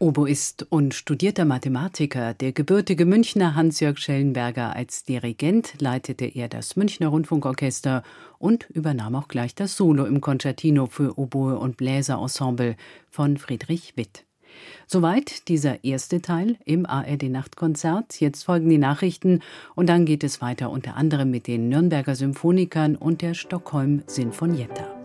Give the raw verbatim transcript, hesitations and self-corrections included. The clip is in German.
Oboist und studierter Mathematiker, der gebürtige Münchner Hans-Jörg Schellenberger. Als Dirigent leitete er das Münchner Rundfunkorchester und übernahm auch gleich das Solo im Concertino für Oboe und Bläserensemble von Friedrich Witt. Soweit dieser erste Teil im A R D-Nachtkonzert. Jetzt folgen die Nachrichten und dann geht es weiter unter anderem mit den Nürnberger Symphonikern und der Stockholm Sinfonietta.